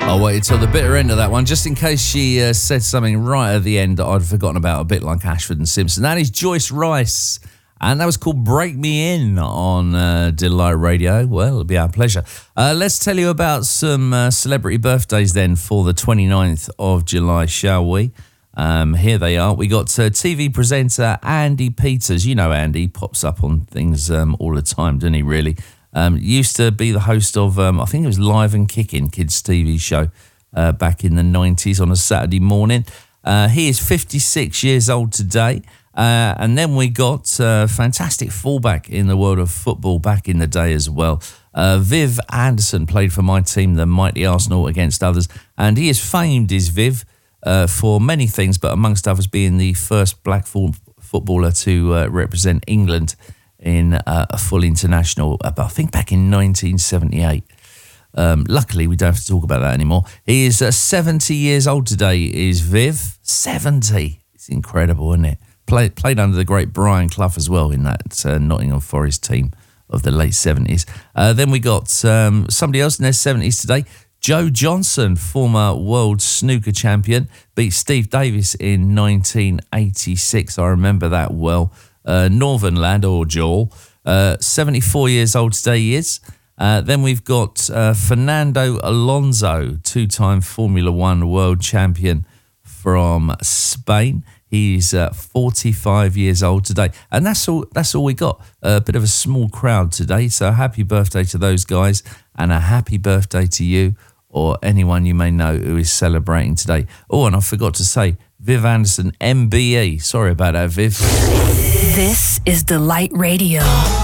I waited till the bitter end of that one, just in case she said something right at the end that I'd forgotten about, a bit like Ashford and Simpson. That is Joyce Rice, and that was called Break Me In on Delight Radio. Well, it'll be our pleasure. Let's tell you about some celebrity birthdays then for the 29th of July, shall we? Here they are. We got TV presenter Andy Peters. You know Andy, pops up on things all the time, doesn't he, really? Used to be the host of, I think it was Live and Kicking, kids' TV show back in the 90s on a Saturday morning. He is 56 years old today. And then we got fantastic fullback in the world of football back in the day as well. Viv Anderson played for my team, the mighty Arsenal, against others. And he is famed, is Viv, for many things, but amongst others being the first black footballer to represent England in a full international, I think back in 1978. Luckily, we don't have to talk about that anymore. He is 70 years old today, is Viv. 70. It's incredible, isn't it? Played under the great Brian Clough as well in that Nottingham Forest team of the late 70s. Then we got somebody else in their 70s today. Joe Johnson, former world snooker champion, beat Steve Davis in 1986. I remember that well. Northern lad, or Joel, 74 years old today he is. Then we've got Fernando Alonso, two-time Formula One world champion from Spain. He's 45 years old today. And that's all we got. A bit of a small crowd today. So happy birthday to those guys, and a happy birthday to you or anyone you may know who is celebrating today. Oh, and I forgot to say, Viv Anderson, MBE. Sorry about that, Viv. This is Delight Radio.